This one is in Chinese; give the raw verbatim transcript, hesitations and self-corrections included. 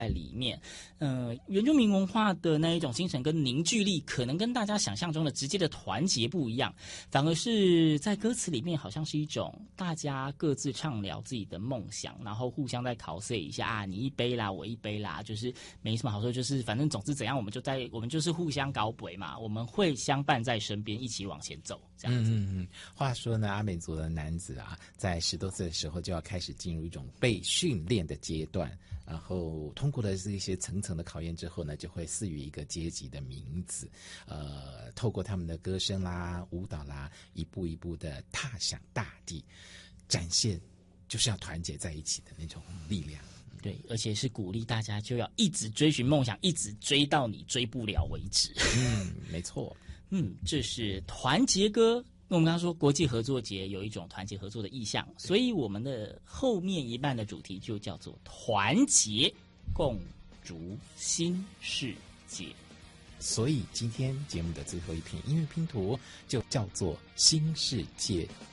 在里面。呃，原住民文化的那一种精神跟凝聚力，可能跟大家想象中的直接的团结不一样，反而是在歌词里面好像是一种大家各自畅聊自己的梦想，然后互相在考试一下啊，你一杯啦，我一杯啦，就是没什么好说，就是反正总之怎样，我们就在我们就是互相搞鬼嘛，我们会相伴在身边，一起往前走，这样子。 嗯嗯嗯。话说呢，阿美族的男子啊，在十多岁的时候就要开始进入一种被训练的阶段，然后通过了这些层层的考验之后呢，就会赐予一个阶级的名字。呃，透过他们的歌声啦、舞蹈啦，一步一步的踏响大地，展现就是要团结在一起的那种力量。 对，而且是鼓励大家就要一直追寻梦想，一直追到你追不了为止。 嗯，没错。 嗯，这是团结歌。那我们刚刚说国际合作节有一种团结合作的意象，所以我们的后面一半的主题就叫做团结共筑新世界。 所以今天节目的最后一篇音乐拼图就叫做新世界